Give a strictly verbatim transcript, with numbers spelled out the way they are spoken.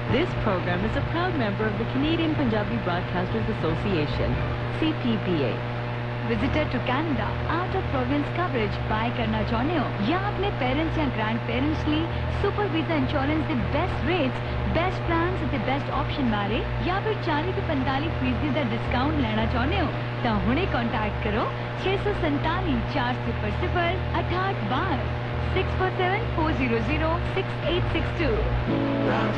This program is a proud member of the Canadian Punjabi Broadcasters Association, C P B A. Visitor to Canada, out of province coverage buy करना चाहते हो या अपने parents या grand parents लिए super visa insurance के best rates, best plans ते best option बारे या फिर चालीस ते पैंतालीस फीसदी का डिस्काउंट लेना चाहते हो तो हुणे कांटेक्ट करो छह सौ सैंतालीस चार सिफर सिफर अठाठ बार six four seven four zero zero six eight six to.